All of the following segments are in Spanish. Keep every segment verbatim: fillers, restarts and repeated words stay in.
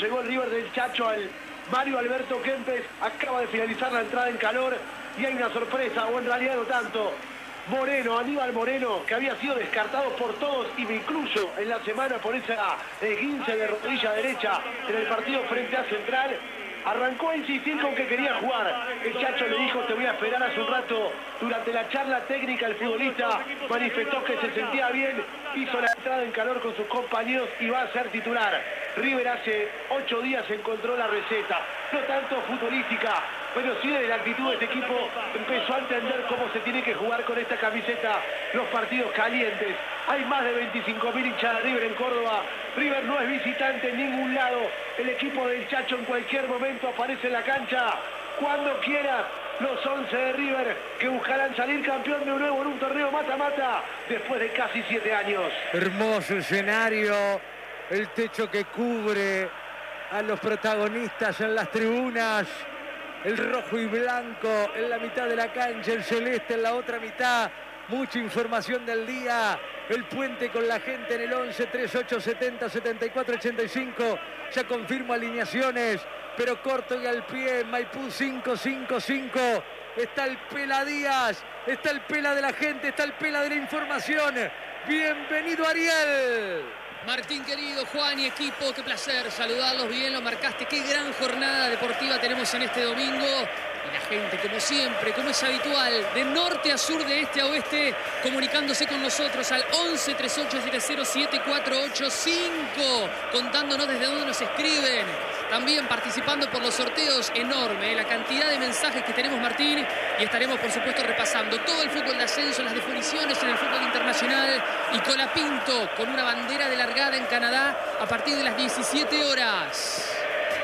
llegó el River del Chacho al Mario Alberto Kempes. Acaba de finalizar la entrada en calor y hay una sorpresa, o en realidad no tanto. Moreno, Aníbal Moreno, que había sido descartado por todos y me incluyo en la semana por esa esguince de rodilla derecha en el partido frente a Central, arrancó a insistir con que quería jugar. El Chacho le dijo: te voy a esperar hace un rato. Durante la charla técnica el futbolista manifestó que se sentía bien, hizo la entrada en calor con sus compañeros y va a ser titular. River hace ocho días encontró la receta, no tanto futbolística, pero sí de la actitud de este equipo. Empezó a entender cómo se tiene que jugar con esta camiseta los partidos calientes. Hay más de veinticinco mil hinchas de River en Córdoba. River no es visitante en ningún lado. El equipo del Chacho en cualquier momento aparece en la cancha. Cuando quiera, los once de River que buscarán salir campeón de nuevo en un torneo mata-mata después de casi siete años. Hermoso escenario, el techo que cubre a los protagonistas en las tribunas. El rojo y blanco en la mitad de la cancha, el celeste en la otra mitad. Mucha información del día. El puente con la gente en el once, treinta y ocho, setenta, setenta y cuatro, ochenta y cinco. Ya confirmo alineaciones, pero corto y al pie. Maipú cinco cinco cinco. Está el Pela Díaz, está el Pela de la gente, está el Pela de la información. Bienvenido, Ariel. Martín querido, Juan y equipo, qué placer saludarlos, bien lo marcaste, qué gran jornada deportiva tenemos en este domingo. Y la gente, como siempre, como es habitual, de norte a sur, de este a oeste, comunicándose con nosotros al once, treinta y ocho, siete cero, siete cuatro ocho cinco, contándonos desde dónde nos escriben. También participando por los sorteos, enorme, ¿eh? La cantidad de mensajes que tenemos, Martín, y estaremos, por supuesto, repasando todo el fútbol de ascenso, las definiciones en el fútbol internacional y Colapinto con una bandera de largada en Canadá a partir de las diecisiete horas.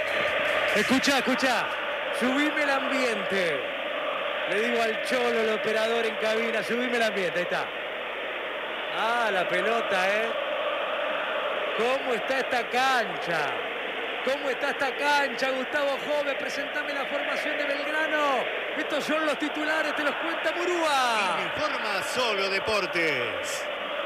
Escucha, escucha, subime el ambiente. Le digo al Cholo, el operador en cabina, subime el ambiente, ahí está. Ah, la pelota, ¿eh? ¿Cómo está esta cancha? ¿Cómo está esta cancha, Gustavo Jove? Presentame la formación de Belgrano. Estos son los titulares, te los cuenta Murúa. Informa Solo Deportes.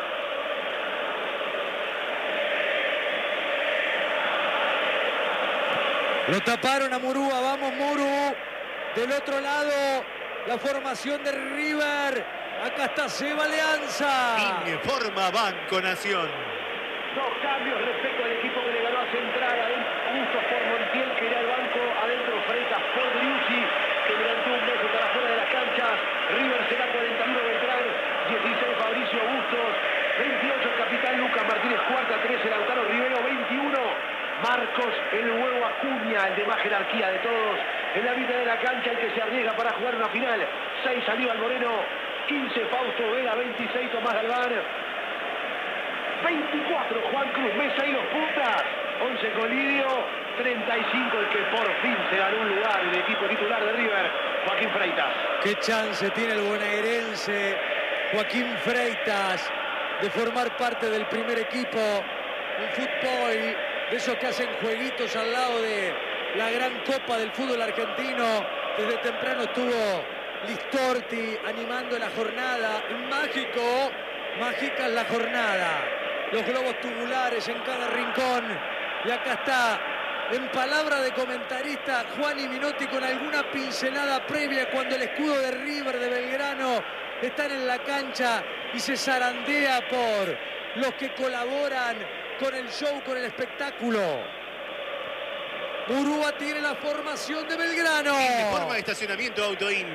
Lo taparon a Murúa, vamos Muru. Del otro lado, la formación de River. Acá está Seba Alianza. Informa Banco Nación. Dos cambios respecto al equipo que le ganó a Central. Justo por Montiel, que irá al banco. Adentro Freitas por Driussi, que durante un mes estará fuera de las canchas. River será cuarenta y uno Beltrán, dieciséis Fabricio Bustos, veintiocho el capitán Lucas Martínez Cuarta, trece Lautaro Rivero, veintiuno Marcos el Huevo Acuña, el de más jerarquía de todos. En la mitad de la cancha el que se arriesga para jugar una final. seis Aníbal Moreno, quince Fausto Vega, veintiséis Tomás Galván, veinticuatro Juan Cruz Mesa y los puntas. once Colidio, treinta y cinco el que por fin se ganó un lugar en el equipo titular de River, Joaquín Freitas. Qué chance tiene el bonaerense Joaquín Freitas de formar parte del primer equipo. Un fútbol de esos que hacen jueguitos al lado de la gran copa del fútbol argentino. Desde temprano estuvo Listorti animando la jornada. Mágico, mágica es la jornada. Los globos tubulares en cada rincón. Y acá está, en palabra de comentarista, Juan y Minotti con alguna pincelada previa cuando el escudo de River de Belgrano están en la cancha y se zarandea por los que colaboran con el show, con el espectáculo. Murúa tiene la formación de Belgrano. Forma de estacionamiento Autoin.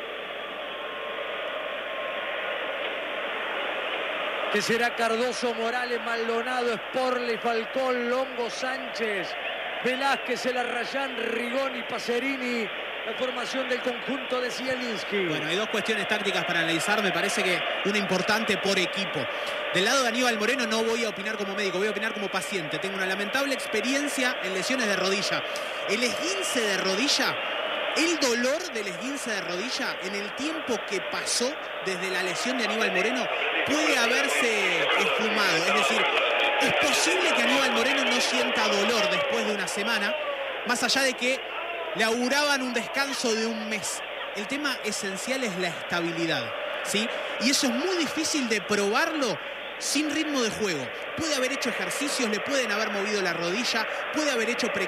Que será Cardoso, Morales, Maldonado, Sporley, Falcón, Longo, Sánchez, Velázquez, El Arrayán, Rigoni, Pacerini. La formación del conjunto de Zielinski. Bueno, hay dos cuestiones tácticas para analizar. Me parece que una importante por equipo. Del lado de Aníbal Moreno no voy a opinar como médico, voy a opinar como paciente. Tengo una lamentable experiencia en lesiones de rodilla. El esguince de rodilla, el dolor del esguince de rodilla en el tiempo que pasó desde la lesión de Aníbal Moreno puede haberse esfumado. Es decir, es posible que Aníbal Moreno no sienta dolor después de una semana, más allá de que le auguraban un descanso de un mes. El tema esencial es la estabilidad, ¿sí? Y eso es muy difícil de probarlo sin ritmo de juego. Puede haber hecho ejercicios, le pueden haber movido la rodilla, puede haber hecho pre